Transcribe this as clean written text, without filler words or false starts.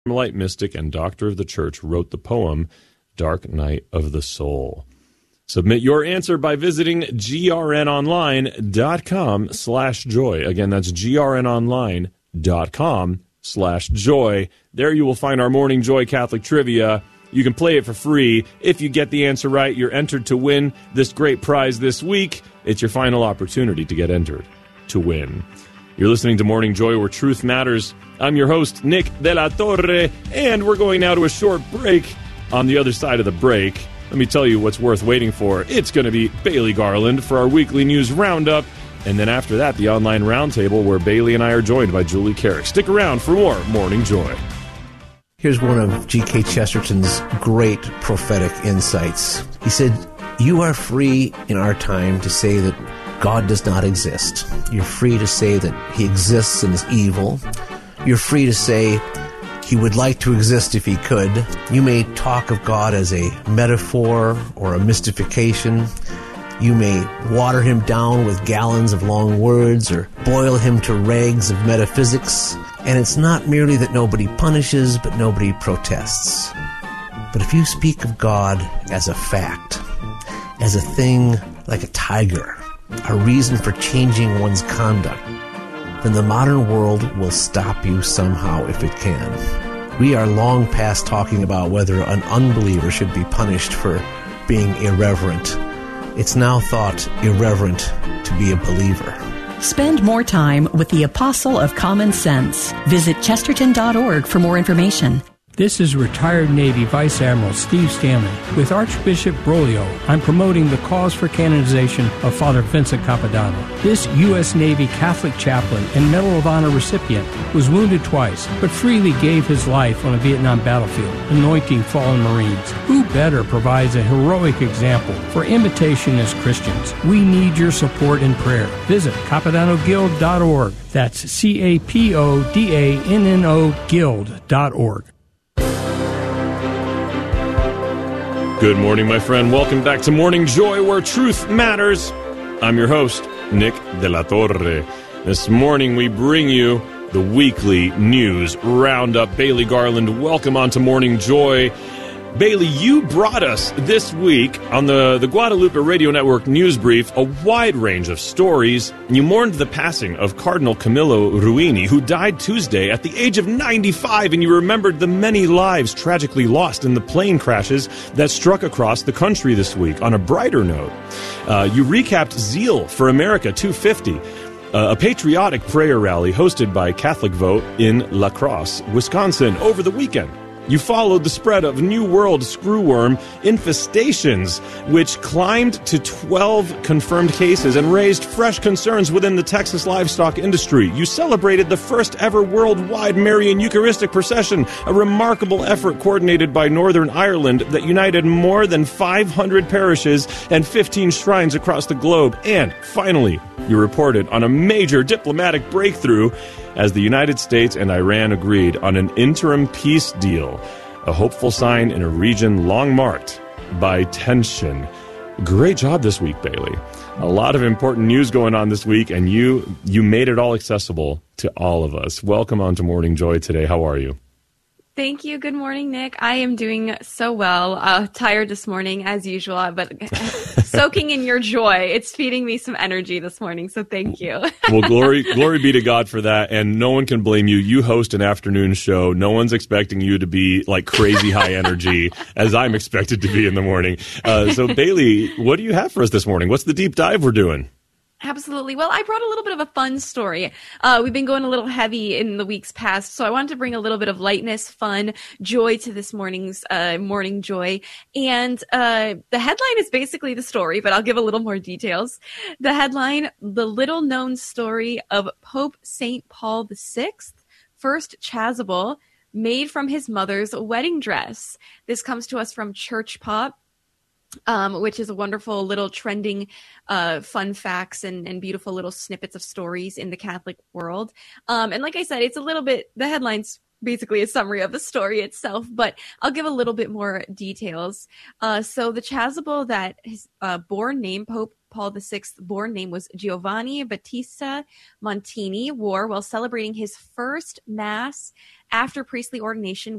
Carmelite mystic and doctor of the church, wrote the poem Dark Night of the Soul. Submit your answer by visiting grnonline.com/joy. Again, that's grnonline.com/joy. There you will find our Morning Joy Catholic Trivia. You can play it for free. If you get the answer right, you're entered to win this great prize this week. It's your final opportunity to get entered to win. You're listening to Morning Joy, where truth matters. I'm your host, Nick De La Torre, and we're going now to a short break. On the other side of the break, let me tell you what's worth waiting for. It's going to be Bailey Garland for our weekly news roundup. And then after that, the online roundtable where Bailey and I are joined by Julie Carrick. Stick around for more Morning Joy. Here's one of G.K. Chesterton's great prophetic insights. He said, "You are free in our time to say that God does not exist. You're free to say that he exists and is evil. You're free to say he would like to exist if he could. You may talk of God as a metaphor or a mystification. You may water him down with gallons of long words or boil him to rags of metaphysics. And it's not merely that nobody punishes, but nobody protests. But if you speak of God as a fact, as a thing like a tiger, a reason for changing one's conduct, then the modern world will stop you somehow if it can. We are long past talking about whether an unbeliever should be punished for being irreverent. It's now thought irreverent to be a believer." Spend more time with the Apostle of Common Sense. Visit Chesterton.org for more information. This is retired Navy Vice Admiral Steve Stanley. With Archbishop Broglio, I'm promoting the cause for canonization of Father Vincent Capodanno. This U.S. Navy Catholic chaplain and Medal of Honor recipient was wounded twice, but freely gave his life on a Vietnam battlefield, anointing fallen Marines. Who better provides a heroic example for imitation as Christians? We need your support and prayer. Visit CapodannoGuild.org. That's CAPODANNO Guild.org. Good morning, my friend. Welcome back to Morning Joy, where truth matters. I'm your host, Nick De La Torre. This morning, we bring you the weekly news roundup. Bailey Garland, welcome on to Morning Joy. Bailey, you brought us this week on the Guadalupe Radio Network News Brief a wide range of stories. You mourned the passing of Cardinal Camillo Ruini, who died Tuesday at the age of 95, and you remembered the many lives tragically lost in the plane crashes that struck across the country this week. On a brighter note, you recapped Zeal for America 250, a patriotic prayer rally hosted by Catholic Vote in La Crosse, Wisconsin, over the weekend. You followed the spread of New World screwworm infestations, which climbed to 12 confirmed cases and raised fresh concerns within the Texas livestock industry. You celebrated the first ever worldwide Marian Eucharistic procession, a remarkable effort coordinated by Northern Ireland that united more than 500 parishes and 15 shrines across the globe. And finally, you reported on a major diplomatic breakthrough as the United States and Iran agreed on an interim peace deal, a hopeful sign in a region long marked by tension. Great job this week, Bailey. A lot of important news going on this week, and you made it all accessible to all of us. Welcome on to Morning Joy today. How are you? Thank you. Good morning, Nick. I am doing so well. Tired this morning, as usual, but soaking in your joy. It's feeding me some energy this morning, so thank you. Well, glory be to God for that, and no one can blame you. You host an afternoon show. No one's expecting you to be like crazy high energy, as I'm expected to be in the morning. So, Bailey, what do you have for us this morning? What's the deep dive we're doing? Absolutely. Well, I brought a little bit of a fun story. We've been going a little heavy in the weeks past, so I wanted to bring a little bit of lightness, fun, joy to this morning's Morning Joy. And the headline is basically the story, but I'll give a little more details. The headline, The Little Known Story of Pope St. Paul VI, First Chasuble, Made from His Mother's Wedding Dress. This comes to us from Church Pop, which is a wonderful little trending fun facts and beautiful little snippets of stories in the Catholic world. And like I said, it's a little bit, the headline's basically a summary of the story itself, but I'll give a little bit more details. So the chasuble that his born name, Pope Paul VI's born name, was Giovanni Battista Montini, wore while celebrating his first mass after priestly ordination